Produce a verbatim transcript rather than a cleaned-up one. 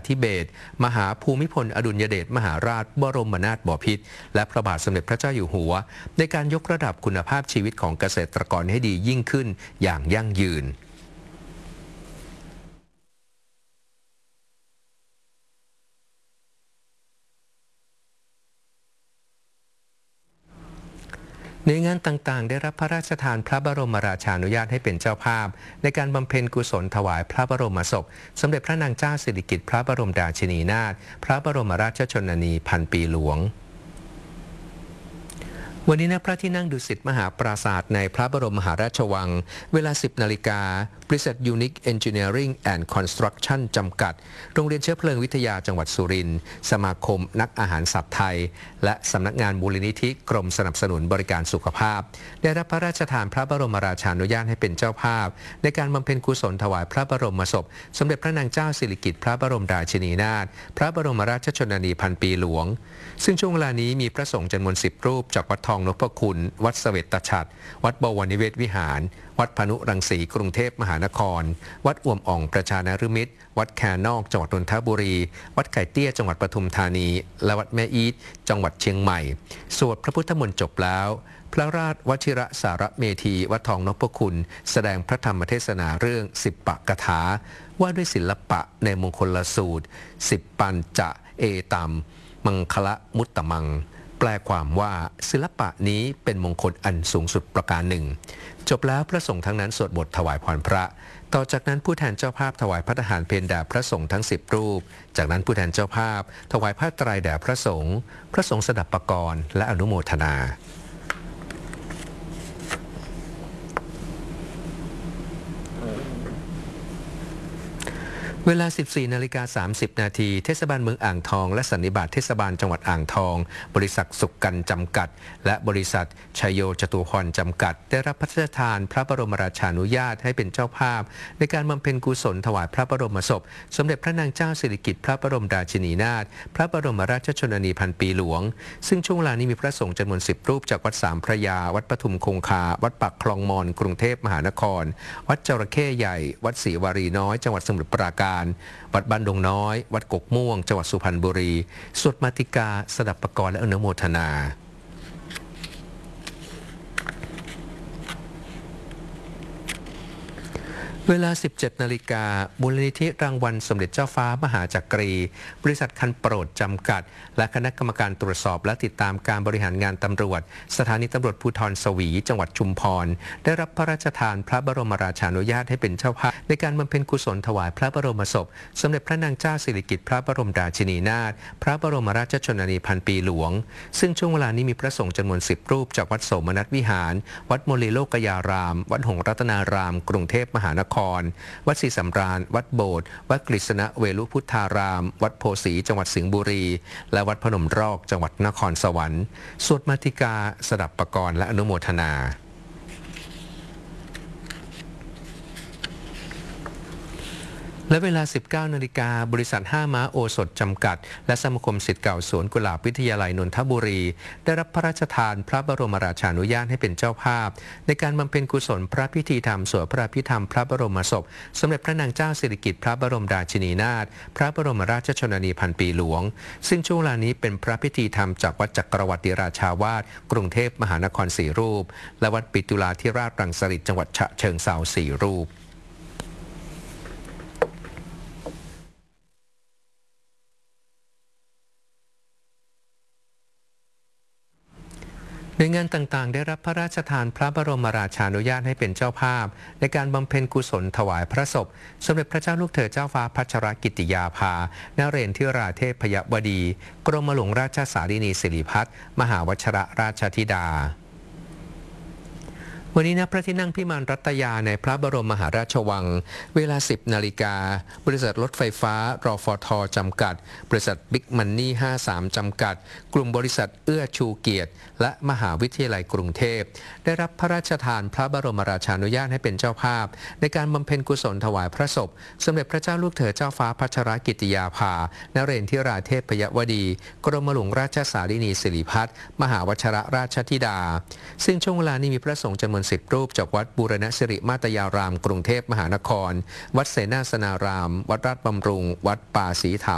ธิเบศรมหาภูมิพลอดุลยเดชมหาราชบรมนาถบพิตรและพระบาทสมเด็จพระเจ้าอยู่หัวในการยกระดับคุณภาพชีวิตของเกษตรกรให้ดียิ่งขึ้นอย่างยั่งยืนในงานต่างๆได้รับพระราชทานพระบรมราชานุญาตให้เป็นเจ้าภาพในการบำเพ็ญกุศลถวายพระบรมศพสมเด็จพระนางเจ้าสิริกิติ์พระบรมราชินีนาถพระบรมราชชนนีพันปีหลวงวันนี้ณพระที่นั่งดุสิตมหาปราสาทในพระบรมมหาราชวังเวลา สิบนาฬิกาบริษัท Unique Engineering and Construction จำกัดโรงเรียนเชื้อเพลิงวิทยาจังหวัดสุรินทร์สมาคมนักอาหารสัตว์ไทยและสำนักงานมูลนิธิกรมสนับสนุนบริการสุขภาพได้รับพระราชทานพระบรมราชานุญาตให้เป็นเจ้าภาพในการบำเพ็ญกุศลถวายพระบรมศพสมเด็จพระนางเจ้าสิริกิติ์พระบรมราชินีนาถพระบรมราชชนนีพันปีหลวงซึ่งช่วงเวลานี้มีพระสงฆ์จำนวนสิบรูปจากวัดทองนพคุณวัดเสวตฉัตรวัดบวรนิเวศวิหารวัดพานุรังสีกรุงเทพมหานครวัดอ่วมอ่องประชานฤมิตรวัดแคนอกจังหวัดนนทบุรีวัดไก่เตี้ยจังหวัดปทุมธานีและวัดแม่อีทจังหวัดเชียงใหม่สวดพระพุทธมนต์จบแล้วพระราชวชิระสารเมธีวัดทองนพคุณแสดงพระธรรมเทศนาเรื่องสิบปกถาว่าด้วยศิลปะในมงคลสูตรสิบปัญจะเอตัมมังคละมุตตมังแปลความว่าศิลปะนี้เป็นมงคลอันสูงสุดประการหนึ่งจบแล้วพระสงฆ์ทั้งนั้นสวดบทถวายพรพระต่อจากนั้นผู้แทนเจ้าภาพถวายพระทหารเพลแด่พระสงฆ์ทั้งสิบรูปจากนั้นผู้แทนเจ้าภาพถวายผ้าไตรแด่พระสงฆ์พระสงฆ์สดับประกรณ์และอนุโมทนาเวลา สิบสี่นาฬิกาสามสิบนาทีเทศบาลเมืองอ่างทองและสันนิบาตเทศบาลจังหวัดอ่างทองบริษัทสุขกันจำกัดและบริษัทชัยโยจตุพรจำกัดได้รับพระราชทานพระบรมราชานุญาตให้เป็นเจ้าภาพในการบำเพ็ญกุศลถวายพระบรมศพสมเด็จพระนางเจ้าสิริกิติ์พระบรมราชินีนาถพระบรมราชชนนีพันปีหลวงซึ่งช่วงเวลานี้มีพระสงฆ์จำนวนสิบรูปจากวัดสามพระยาวัดปทุมคงคาวัดปากคลองมอนกรุงเทพมหานครวัดจระเข้ใหญ่วัดศรีวารีน้อยจังหวัดสมุทรปราการวัดบ้านดงน้อยวัดกกม่วงจังหวัดสุพรรณบุรีสวดมาติกาสดับประกรณ์และอนุโมทนาเวลา สิบเจ็ดนาฬิกามูลนิธิรางวัลสมเด็จเจ้าฟ้ามหาจักรีบริษัทคันโปรดจำกัดและคณะกรรมการตรวจสอบและติดตามการบริหารงานตำรวจสถานีตำรวจภูธรสวีจังหวัดชุมพรได้รับพระราชทานพระบรมราชานุญาตให้เป็นเจ้าภาพในการบำเพ็ญกุศลถวายพระบรมศพสมเด็จพระนางเจ้าสิริกิติ์พระบรมราชินีนาถพระบรมราชชนนีพันปีหลวงซึ่งช่วงเวลานี้มีพระสงฆ์จำนวนสิบรูปจากวัดโสมนัสวิหารวัดโมลีโลกยารามวัดหงส์รัตนารามกรุงเทพมหานครวัดศรีสำราญวัดโบสถ์วัดกฤษณเวลุพุทธารามวัดโพสีจังหวัดสิงห์บุรีและวัดพนมรอกจังหวัดนครสวรรค์สวดมาติกาสดับประกรณ์และอนุโมทนาและเวลา สิบเก้านาฬิกาบริษัทห้าม้าโอสถจำกัดและสมาคมศิษย์เก่าสวนกุหลาบวิทยาลัยนนทบุรีได้รับพระราชทานพระบรมราชานุญาตให้เป็นเจ้าภาพในการบำเพ็ญกุศลพระพิธีธรรมสวดพระพิธรรมพระบรมศพสมเด็จพระนางเจ้าสิริกิติ์พระบรมราชินีนาถพระบรมราชชนนีพันปีหลวงซึ่งช่วงเวลานี้เป็นพระพิธีธรรมจากวัดจักรวรรดิราชาวาสกรุงเทพมหานครสี่รูปและวัดปิตุลาธิราชรังสฤษฎ์จังหวัดฉะเชิงเทราสี่รูปในงานต่างๆได้รับพระราชทานพระบรมราชานุญาตให้เป็นเจ้าภาพในการบำเพ็ญกุศลถวายพระศพสมเด็จพระเจ้าลูกเธอเจ้าฟ้าพัชรกิติยาภานเรนทิราเทพยวดีกรมหลวงราชสารินีสิริพัฒน์มหาวชิรราชธิดาวันนี้ณพระที่นั่งพิมานรัตยาในพระบรมมหาราชวังเวลา สิบนาฬิกาบริษัทรถไฟฟ้ารฟท.จำกัดบริษัทบิ๊กมันนี่ห้าสิบสามจำกัดกลุ่มบริษัทเอื้อชูเกียรติและมหาวิทยาลัยกรุงเทพได้รับพระราชทานพระบรมราชานุญาตให้เป็นเจ้าภาพในการบำเพ็ญกุศลถวายพระศพสมเด็จพระเจ้าลูกเธอเจ้าฟ้าพัชรกิติยาภานเรนทิราเทพยวดีกรมหลวงราชสารินีสิริพัฒน์มหาวชิรราชธิดาซึ่งช่วงเวลานี้มีพระสงฆ์จำนวนสิบรูปจากวัดบูรณสิริมาตยารามกรุงเทพมหานครวัดเสนาสนารามวัดราชบำรุงวัดป่าศรีถา